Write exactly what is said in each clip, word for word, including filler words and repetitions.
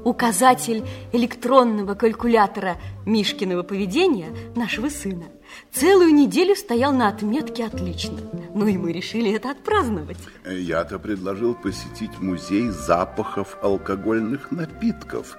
указатель электронного калькулятора Мишкиного поведения, нашего сына, целую неделю стоял на отметке «отлично». Ну и мы решили это отпраздновать. Я-то предложил посетить музей запахов алкогольных напитков.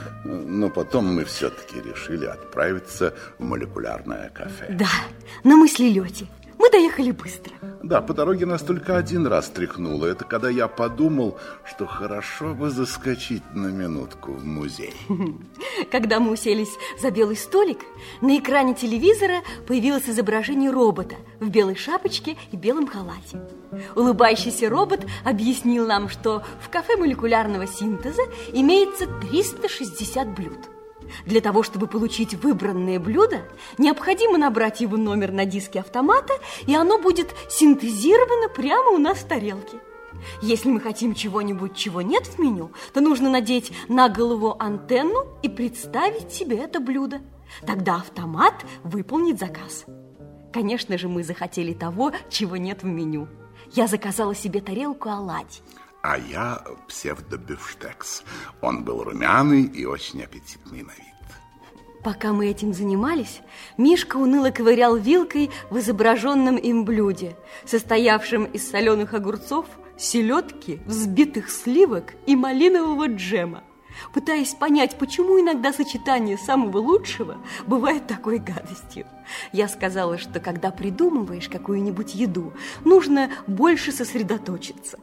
Но потом мы все-таки решили отправиться в молекулярное кафе. Да, на мыслелете. Мы доехали быстро. Да, по дороге нас только один раз тряхнуло. Это когда я подумал, что хорошо бы заскочить на минутку в музей. Когда мы уселись за белый столик, на экране телевизора появилось изображение робота в белой шапочке и белом халате. Улыбающийся робот объяснил нам, что в кафе молекулярного синтеза имеется триста шестьдесят блюд. Для того, чтобы получить выбранное блюдо, необходимо набрать его номер на диске автомата, и оно будет синтезировано прямо у нас в тарелке. Если мы хотим чего-нибудь, чего нет в меню, то нужно надеть на голову антенну и представить себе это блюдо. Тогда автомат выполнит заказ. Конечно же, мы захотели того, чего нет в меню. Я заказала себе тарелку оладий. А я псевдобифштекс. Он был румяный и очень аппетитный на вид. Пока мы этим занимались, Мишка уныло ковырял вилкой в изображенном им блюде, состоявшем из соленых огурцов, селедки, взбитых сливок и малинового джема, пытаясь понять, почему иногда сочетание самого лучшего бывает такой гадостью. Я сказала, что когда придумываешь какую-нибудь еду, нужно больше сосредоточиться.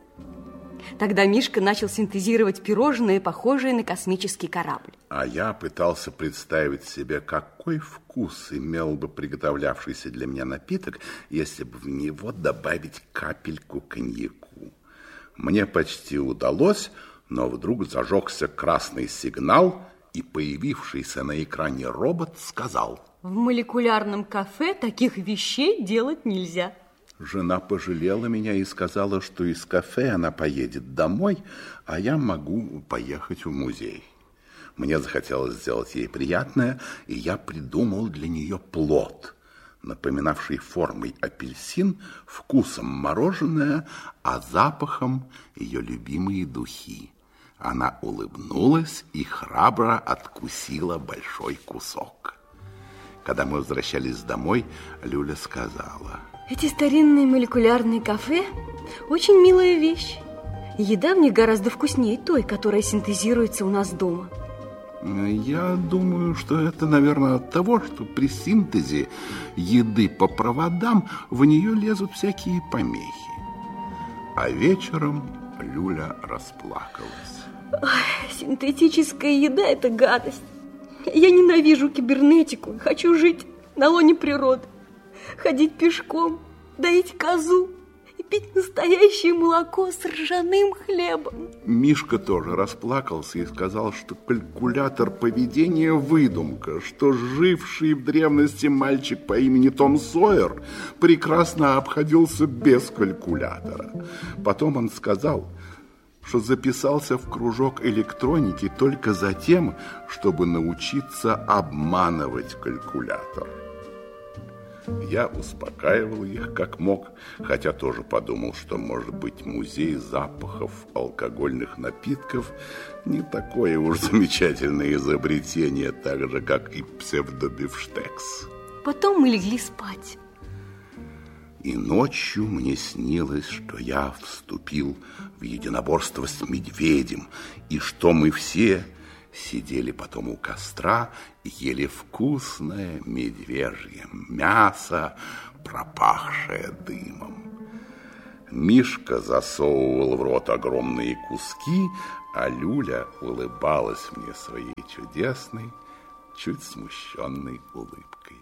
Тогда Мишка начал синтезировать пирожные, похожие на космический корабль. А я пытался представить себе, какой вкус имел бы приготовлявшийся для меня напиток, если бы в него добавить капельку коньяку. Мне почти удалось, но вдруг зажегся красный сигнал, и появившийся на экране робот сказал: в молекулярном кафе таких вещей делать нельзя. Жена пожалела меня и сказала, что из кафе она поедет домой, а я могу поехать в музей. Мне захотелось сделать ей приятное, и я придумал для нее плод, напоминавший формой апельсин, вкусом мороженое, а запахом ее любимые духи. Она улыбнулась и храбро откусила большой кусок. Когда мы возвращались домой, Люля сказала: эти старинные молекулярные кафе очень милая вещь. Еда в них гораздо вкуснее той, которая синтезируется у нас дома. Я думаю, что это, наверное, от того, что при синтезе еды по проводам в нее лезут всякие помехи. А вечером Люля расплакалась. Ой, синтетическая еда – это гадость. Я ненавижу кибернетику и хочу жить на лоне природы. Ходить пешком, доить козу и пить настоящее молоко с ржаным хлебом. Мишка тоже расплакался и сказал, что калькулятор поведения – выдумка, что живший в древности мальчик по имени Том Сойер прекрасно обходился без калькулятора. Потом он сказал, что записался в кружок электроники только за тем, чтобы научиться обманывать калькулятор. Я успокаивал их как мог, хотя тоже подумал, что, может быть, музей запахов алкогольных напитков не такое уж замечательное изобретение, так же, как и псевдобифштекс. Потом мы легли спать. И ночью мне снилось, что я вступил в единоборство с медведем, и что мы все сидели потом у костра и ели вкусное медвежье мясо, пропахшее дымом. Мишка засовывал в рот огромные куски, а Люля улыбалась мне своей чудесной, чуть смущенной улыбкой.